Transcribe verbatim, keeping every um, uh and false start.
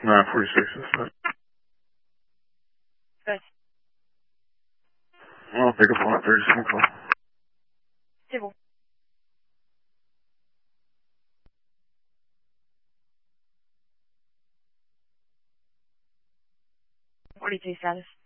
nine forty-six, that's it. Good. Well, pick up on thirty-seven call. C'est bon. forty-two status.